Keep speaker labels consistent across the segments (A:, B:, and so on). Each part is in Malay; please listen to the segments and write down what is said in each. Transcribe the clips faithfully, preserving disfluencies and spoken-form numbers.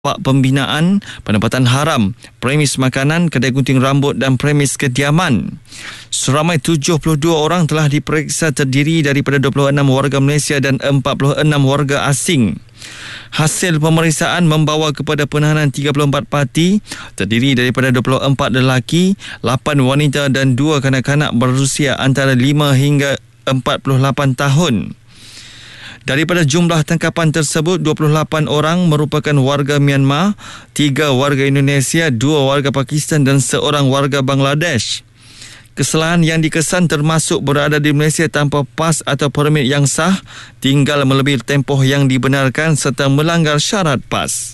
A: pembinaan, pendapatan haram, premis makanan, kedai gunting rambut dan premis kediaman. Seramai tujuh puluh dua orang telah diperiksa, terdiri daripada dua puluh enam warga Malaysia dan empat puluh enam warga asing. Hasil pemeriksaan membawa kepada penahanan tiga puluh empat parti, terdiri daripada dua puluh empat lelaki, lapan wanita dan dua kanak-kanak berusia antara lima hingga empat puluh lapan tahun. Daripada jumlah tangkapan tersebut, dua puluh lapan orang merupakan warga Myanmar, tiga warga Indonesia, dua warga Pakistan dan seorang warga Bangladesh. Kesalahan yang dikesan termasuk berada di Malaysia tanpa pas atau permit yang sah, tinggal melebihi tempoh yang dibenarkan serta melanggar syarat pas.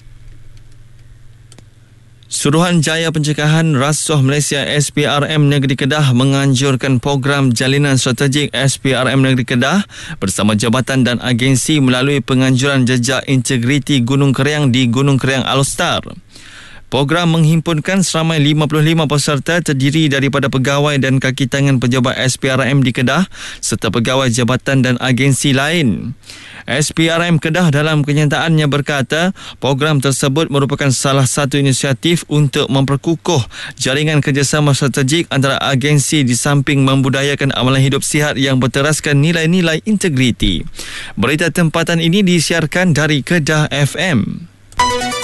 A: Suruhanjaya Pencegahan Rasuah Malaysia S P R M Negeri Kedah menganjurkan program Jalinan Strategik S P R M Negeri Kedah bersama jabatan dan agensi melalui penganjuran jejak integriti Gunung Keriang di Gunung Keriang Alostar. Program menghimpunkan seramai lima puluh lima peserta, terdiri daripada pegawai dan kaki tangan pejabat S P R M di Kedah serta pegawai jabatan dan agensi lain. S P R M Kedah dalam kenyataannya berkata, program tersebut merupakan salah satu inisiatif untuk memperkukuh jaringan kerjasama strategik antara agensi di samping membudayakan amalan hidup sihat yang berteraskan nilai-nilai integriti. Berita tempatan ini disiarkan dari Kedah F M.